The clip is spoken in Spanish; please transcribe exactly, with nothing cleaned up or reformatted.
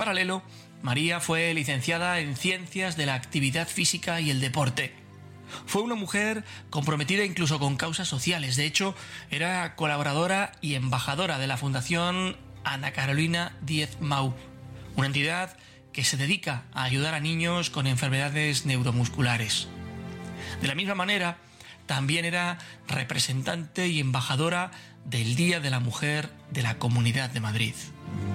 paralelo, María fue licenciada en Ciencias de la Actividad Física y el Deporte. Fue una mujer comprometida incluso con causas sociales. De hecho, era colaboradora y embajadora de la Fundación Ana Carolina Diez Mau, una entidad que se dedica a ayudar a niños con enfermedades neuromusculares. De la misma manera, también era representante y embajadora del Día de la Mujer de la Comunidad de Madrid.